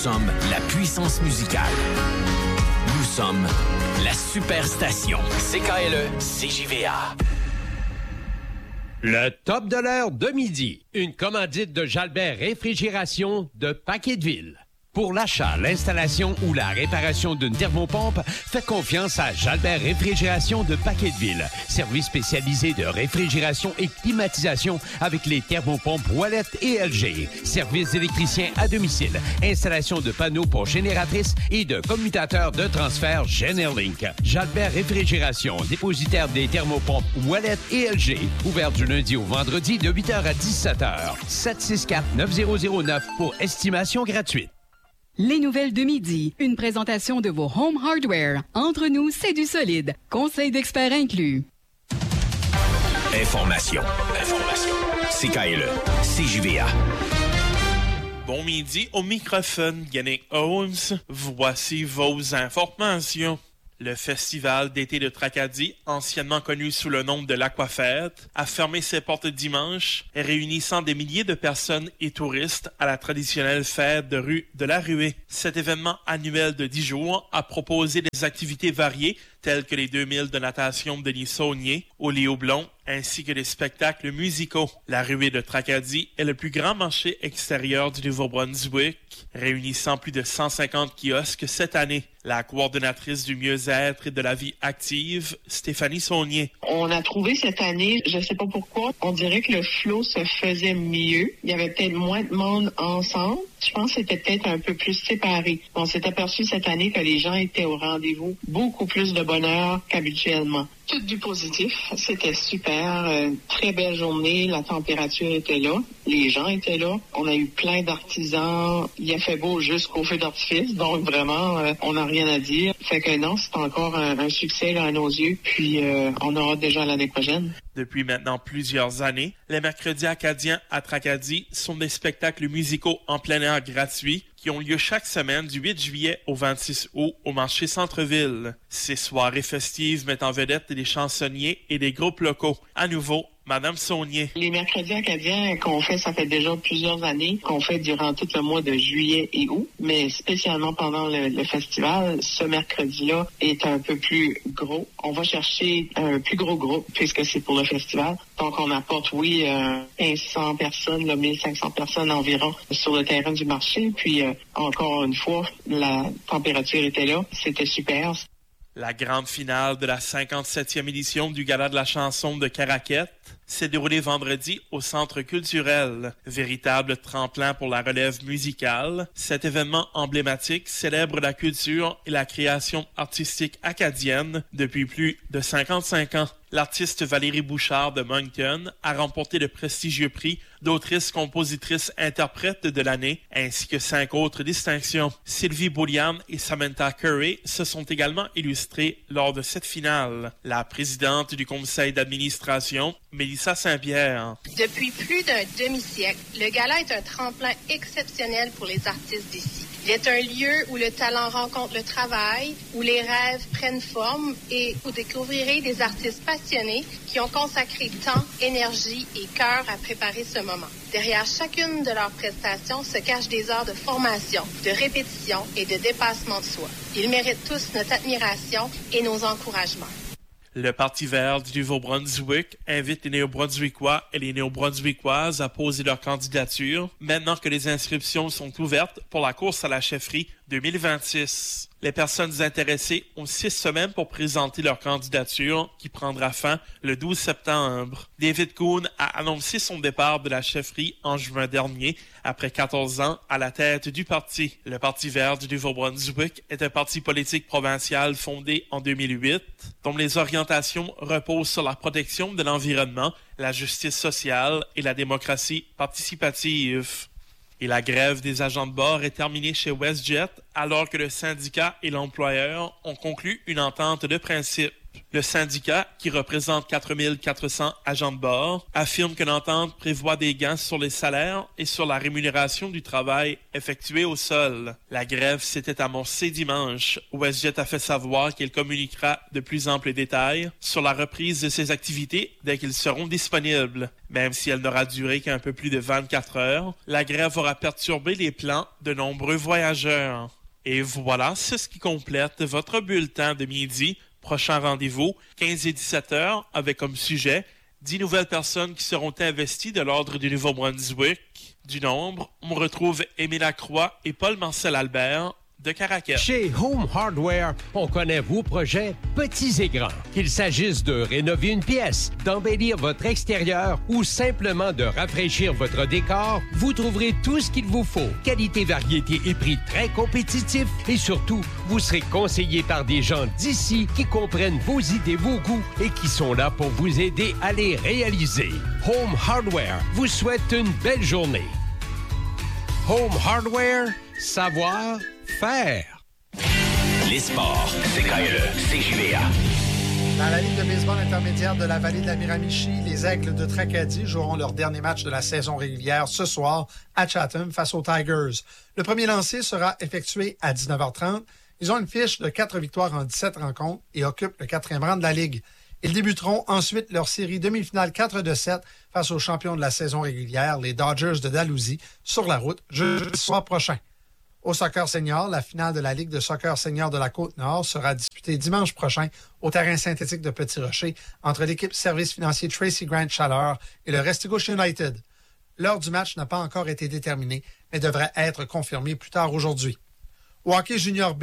sommes la puissance musicale. Nous sommes la superstation. CKLE, CJVA. Le top de l'heure de midi. Une commandite de Jalbert Réfrigération de Paqueteville. Pour l'achat, l'installation ou la réparation d'une thermopompe, faites confiance à Jalbert Réfrigération de Paqueteville. Service spécialisé de réfrigération et climatisation avec les thermopompes Wallet et LG. Service d'électricien à domicile. Installation de panneaux pour génératrices et de commutateurs de transfert Generlink. Jalbert Réfrigération, dépositaire des thermopompes Wallet et LG. Ouvert du lundi au vendredi de 8h à 17h. 764-9009 pour estimation gratuite. Les nouvelles de midi. Une présentation de vos Home Hardware. Entre nous, c'est du solide. Conseil d'experts inclus. Information. CKLE, CJVA. Bon midi au microphone, Yannick Holmes. Voici vos informations. Le festival d'été de Tracadie, anciennement connu sous le nom de l'Aquafête, a fermé ses portes dimanche, réunissant des milliers de personnes et touristes à la traditionnelle fête de rue de la Ruée. Cet événement annuel de 10 jours a proposé des activités variées telles que les 2000 de natation de Denis Saunier au Léo Blond, ainsi que des spectacles musicaux. La Ruée de Tracadie est le plus grand marché extérieur du Nouveau-Brunswick, réunissant plus de 150 kiosques cette année. La coordonnatrice du mieux-être et de la vie active, Stéphanie Saunier. On a trouvé cette année, je ne sais pas pourquoi, on dirait que le flow se faisait mieux. Il y avait peut-être moins de monde ensemble. Je pense que c'était peut-être un peu plus séparé. On s'est aperçu cette année que les gens étaient au rendez-vous, beaucoup plus de bonheur qu'habituellement. Tout du positif, c'était super, très belle journée, la température était là, les gens étaient là, on a eu plein d'artisans, il a fait beau jusqu'au feu d'artifice, donc vraiment, on n'a rien à dire. Fait que non, c'est encore un succès là, à nos yeux, puis on aura déjà l'année prochaine. Depuis maintenant plusieurs années, les mercredis acadiens à Tracadie sont des spectacles musicaux en plein air gratuits qui ont lieu chaque semaine du 8 juillet au 26 août au marché Centre-Ville. Ces soirées festives mettent en vedette des chansonniers et des groupes locaux. À nouveau, Madame Saunier. Les mercredis acadiens qu'on fait, ça fait déjà plusieurs années, qu'on fait durant tout le mois de juillet et août, mais spécialement pendant le festival, ce mercredi-là est un peu plus gros. On va chercher un plus gros groupe puisque c'est pour le festival. Donc on apporte, 1500 personnes, 1500 personnes environ sur le terrain du marché. Puis encore une fois, la température était là. C'était super. La grande finale de la 57e édition du Gala de la chanson de Caraquette s'est déroulée vendredi au Centre culturel. Véritable tremplin pour la relève musicale, cet événement emblématique célèbre la culture et la création artistique acadienne depuis plus de 55 ans. L'artiste Valérie Bouchard de Moncton a remporté le prestigieux prix d'autrice, compositrice, interprète de l'année, ainsi que 5 autres distinctions. Sylvie Boulian et Samantha Curry se sont également illustrées lors de cette finale. La présidente du conseil d'administration, Mélissa Saint-Pierre. Depuis plus d'un demi-siècle, le gala est un tremplin exceptionnel pour les artistes d'ici. Il est un lieu où le talent rencontre le travail, où les rêves prennent forme et où découvrirez des artistes passionnés qui ont consacré temps, énergie et cœur à préparer ce moment. Derrière chacune de leurs prestations se cachent des heures de formation, de répétition et de dépassement de soi. Ils méritent tous notre admiration et nos encouragements. Le Parti vert du Nouveau-Brunswick invite les Néo-Brunswickois et les Néo-Brunswickoises à poser leur candidature maintenant que les inscriptions sont ouvertes pour la course à la chefferie 2026. Les personnes intéressées ont 6 semaines pour présenter leur candidature qui prendra fin le 12 septembre. David Kuhn a annoncé son départ de la chefferie en juin dernier après 14 ans à la tête du parti. Le Parti vert du Nouveau-Brunswick est un parti politique provincial fondé en 2008 dont les orientations reposent sur la protection de l'environnement, la justice sociale et la démocratie participative. Et la grève des agents de bord est terminée chez WestJet alors que le syndicat et l'employeur ont conclu une entente de principe. Le syndicat, qui représente 4400 agents de bord, affirme que l'entente prévoit des gains sur les salaires et sur la rémunération du travail effectué au sol. La grève s'était amorcée dimanche. WestJet a fait savoir qu'il communiquera de plus amples détails sur la reprise de ses activités dès qu'ils seront disponibles. Même si elle n'aura duré qu'un peu plus de 24 heures, la grève aura perturbé les plans de nombreux voyageurs. Et voilà, c'est ce qui complète votre bulletin de midi. Prochain rendez-vous, 15 et 17 heures, avec comme sujet 10 nouvelles personnes qui seront investies de l'Ordre du Nouveau-Brunswick. Du nombre, on retrouve Émile Lacroix et Paul-Marcel Albert de Caraquet. Chez Home Hardware, on connaît vos projets petits et grands. Qu'il s'agisse de rénover une pièce, d'embellir votre extérieur ou simplement de rafraîchir votre décor, vous trouverez tout ce qu'il vous faut. Qualité, variété et prix très compétitifs et surtout, vous serez conseillé par des gens d'ici qui comprennent vos idées, vos goûts et qui sont là pour vous aider à les réaliser. Home Hardware vous souhaite une belle journée. Home Hardware, savoir faire. Les sports, CKLE, CJVA. Dans la Ligue de baseball intermédiaire de la vallée de la Miramichi, les Aigles de Tracadie joueront leur dernier match de la saison régulière ce soir à Chatham face aux Tigers. Le premier lancer sera effectué à 19h30. Ils ont une fiche de 4 victoires en 17 rencontres et occupent le 4e rang de la Ligue. Ils débuteront ensuite leur série demi-finale 4-7 face aux champions de la saison régulière, les Dodgers de Dalhousie, sur la route jeudi soir prochain. Au soccer senior, la finale de la Ligue de soccer senior de la Côte-Nord sera disputée dimanche prochain au terrain synthétique de Petit-Rocher entre l'équipe service financier Tracy Grant Chaleur et le Restigouche United. L'heure du match n'a pas encore été déterminée, mais devrait être confirmée plus tard aujourd'hui. Au hockey junior B,